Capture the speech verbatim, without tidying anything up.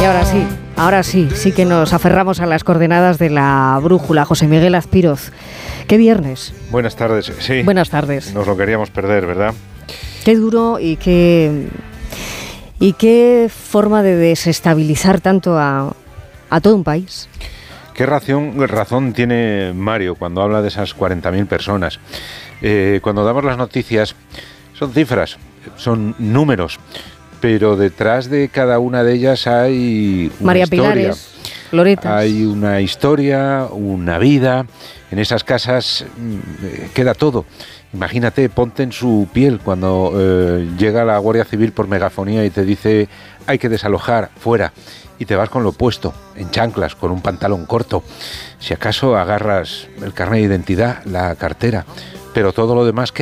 ahora sí, ahora sí, sí que nos aferramos a las coordenadas de la brújula. José Miguel Azpiroz, ¿qué viernes? Buenas tardes, sí. Buenas tardes. Nos lo queríamos perder, ¿verdad? Qué duro y qué, y qué forma de desestabilizar tanto a, a todo un país. ¿Qué razón, razón tiene Mario cuando habla de esas cuarenta mil personas? Eh, cuando damos las noticias, son cifras, son números, pero detrás de cada una de ellas hay una María historia. Pilares, Loretas. Hay una historia, una vida. En esas casas eh, queda todo. Imagínate, ponte en su piel cuando eh, llega la Guardia Civil por megafonía y te dice hay que desalojar, fuera, y te vas con lo puesto, en chanclas, con un pantalón corto. Si acaso agarras el carnet de identidad, la cartera, pero todo lo demás que